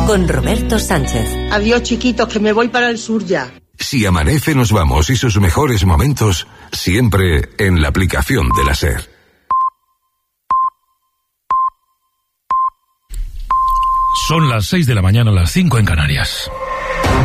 con Roberto Sánchez. Adiós, chiquitos, que me voy para el sur ya. Si amanece, nos vamos, y sus mejores momentos siempre en la aplicación de la SER. Son las 6 de la mañana, las 5 en Canarias.